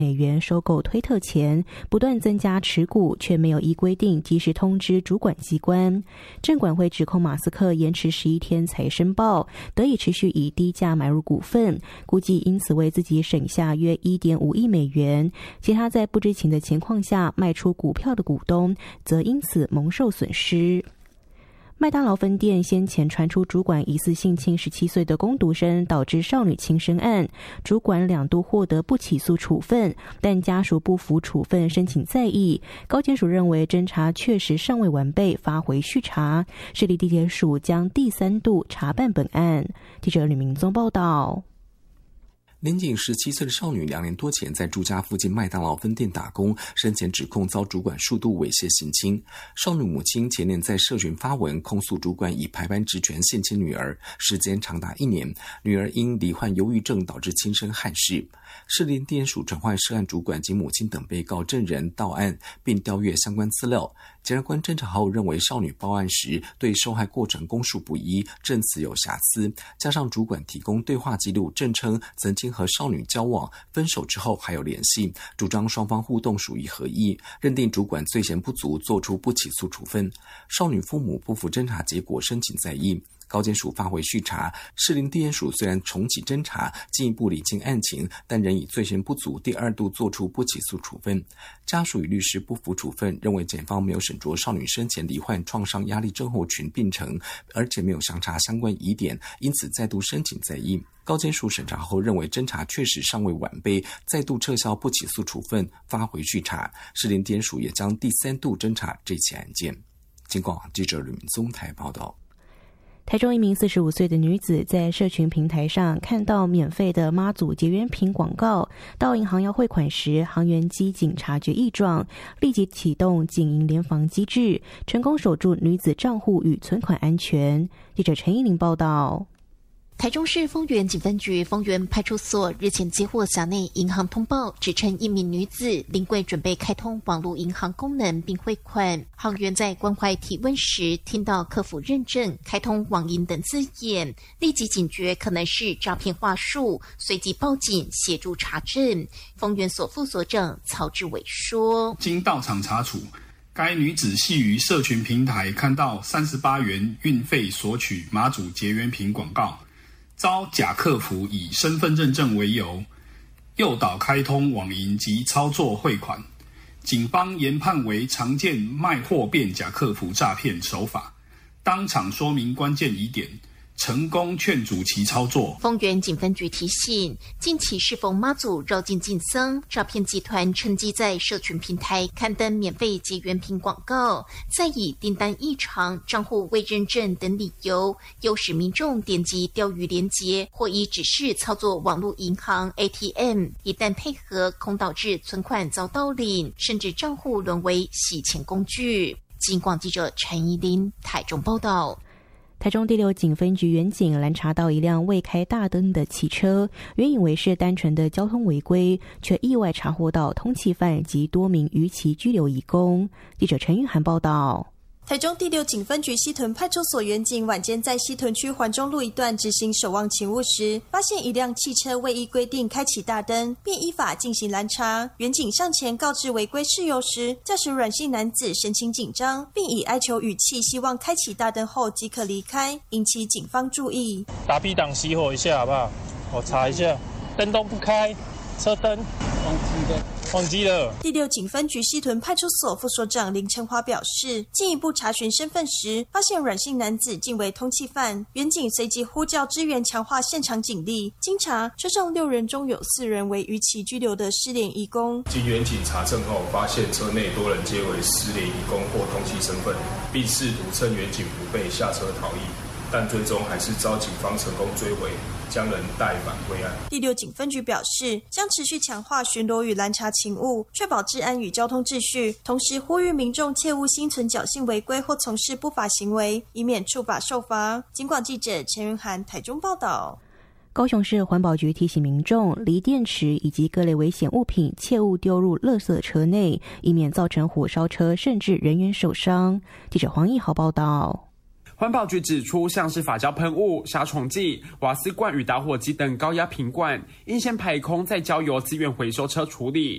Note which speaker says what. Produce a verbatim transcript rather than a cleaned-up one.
Speaker 1: 美元收购推特前，不断增加持股，却没有依规定及时通知主管机关。证管会指控马斯克延迟十一天才申报，得以持续以低价买入股份，估计因此为自己省下约 一点五亿美元。其他在不知情的情况下卖出股票的股东，则因此蒙受损失。麦当劳分店先前传出主管疑似性侵十七岁的工读生，导致少女轻生案，主管两度获得不起诉处分，但家属不服处分，申请再议。高检署认为侦查确实尚未完备，发回续查。市立地检署将第三度查办本案。记者吕明宗报道。
Speaker 2: 年仅十七岁的少女两年多前在住家附近麦当劳分店打工，生前指控遭主管数度猥亵性侵。少女母亲前年在社群发文控诉主管以排班职权性侵女儿，时间长达一年，女儿因罹患忧郁症导致轻生憾事。市立地检署传唤涉案主管及母亲等被告证人到案，并调阅相关资料。检察官侦查后认为，少女报案时对受害过程供述不一，证词有瑕疵，加上主管提供对话记录，证称曾经和少女交往，分手之后还有联系，主张双方互动属于合意，认定主管罪嫌不足，作出不起诉处分。少女父母不服侦查结果，申请再议。高检署发回续查，士林地检署虽然重启侦查，进一步理清案情，但仍以罪嫌不足，第二度作出不起诉处分。家属与律师不服处分，认为检方没有审酌少女生前罹患创伤压力症候群病程，而且没有详查相关疑点，因此再度申请再议。高检署审查后认为侦查确实尚未完备，再度撤销不起诉处分，发回续查。士林地检署也将第三度侦查这起案件。经广记者吕明宗台报道。
Speaker 1: 台中一名四十五岁的女子在社群平台上看到免费的妈祖结缘品广告，到银行要汇款时，行员机警察觉异状，立即启动警银联防机制，成功守住女子账户与存款安全。记者陈依玲报道。
Speaker 3: 台中市丰原警分局丰原派出所日前接获辖内银行通报，指称一名女子临柜准备开通网络银行功能并汇款，行员在关怀提问时听到客服认证、开通网银等字眼，立即警觉可能是诈骗话术，随即报警协助查证。丰原所副所长曹志伟说：
Speaker 4: 经到场查处，该女子系于社群平台看到三十八元运费索取马祖结缘品广告，遭假客服以身份认证为由，诱导开通网银及操作汇款。警方研判为常见卖货变假客服诈骗手法，当场说明关键疑点，成功劝阻其操作。
Speaker 3: 丰原警分局提醒，近期适逢妈祖绕境进僧，诈骗集团趁机在社群平台刊登免费结缘品广告，再以订单异常、账户未认证等理由，诱使民众点击钓鱼连结，或以指示操作网络银行 A T M， 一旦配合，恐导致存款遭盗领，甚至账户沦为洗钱工具。警广记者陈怡琳台中报道。
Speaker 1: 台中第六警分局员警拦查到一辆未开大灯的汽车，原以为是单纯的交通违规，却意外查获到通缉犯及多名逾期拘留移工。记者陈玉涵报道。
Speaker 5: 台中第六警分局西屯派出所员警晚间在西屯区环中路一段执行守望勤务时，发现一辆汽车未依规定开启大灯，便依法进行拦查。员警上前告知违规事由时，驾驶阮姓男子神情紧张，并以哀求语气希望开启大灯后即可离开，引起警方注意。
Speaker 6: 打 B 档熄火一下好不好？我查一下，灯都不开，车灯忘记了。忘记了。
Speaker 5: 第六警分局西屯派出所副所长林成华表示，进一步查询身份时，发现阮姓男子竟为通缉犯，员警随即呼叫支援，强化现场警力。经查，车上六人中有四人为逾期拘留的失联移工。
Speaker 7: 经员警查证后，发现车内多人皆为失联移工或通缉身份，并试图趁员警不备下车逃逸，但最终还是遭警方成功追回，将人带返归案。第六警分局表示，将持续强化巡逻与拦查勤务，确保治安与交通秩序，同时呼吁民众切勿心存侥幸违规或从事不法行为，以免触法受罚。警广记者陈云涵台中报道。
Speaker 1: 高雄市环保局提醒民众，锂电池以及各类危险物品切勿丢入垃圾车内，以免造成火烧车甚至人员受伤。记者黄义豪报道。
Speaker 8: 环保局指出，像是发胶喷雾、杀虫剂、瓦斯罐与打火机等高压瓶罐，应先排空，再交由资源回收车处理。